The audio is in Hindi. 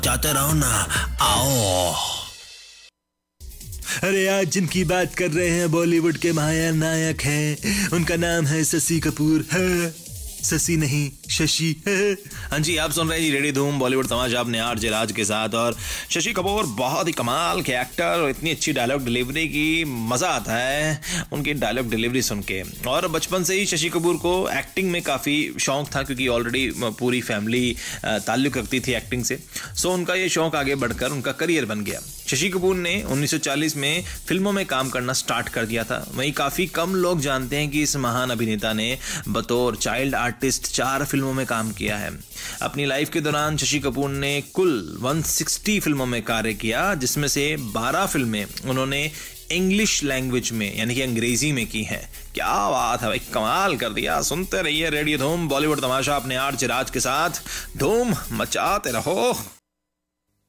जाते रहो ना, आओ। अरे आज जिनकी बात कर रहे हैं बॉलीवुड के महानायक हैं, उनका नाम है शशि कपूर। शशि नहीं, शशि। हाँ जी, आप सुन रहे हैं जी रेडियो धूम बॉलीवुड तमाशा अपने आरजे राज के साथ। और शशि कपूर बहुत ही कमाल के एक्टर और इतनी अच्छी डायलॉग डिलीवरी की मज़ा आता है उनकी डायलॉग डिलीवरी सुन के। और बचपन से ही शशि कपूर को एक्टिंग में काफ़ी शौक था, क्योंकि ऑलरेडी पूरी फैमिली ताल्लुक़ रखती थी एक्टिंग से। सो उनका ये शौक आगे बढ़कर उनका करियर बन गया। शशि कपूर ने 1940 में फिल्मों में काम करना स्टार्ट कर दिया था। वहीं काफ़ी कम लोग जानते हैं कि इस महान अभिनेता ने बतौर चाइल्ड आर्टिस्ट 4 फिल्मों में काम किया है। अपनी लाइफ के दौरान शशि कपूर ने कुल 160 फिल्मों में कार्य किया, जिसमें से 12 फिल्में उन्होंने इंग्लिश लैंग्वेज में यानी कि अंग्रेजी में की हैं। क्या बात है भाई, कमाल कर दिया। सुनते रहिए रेडियो धूम बॉलीवुड तमाशा अपने आरजे राज के साथ। धूम मचाते रहो।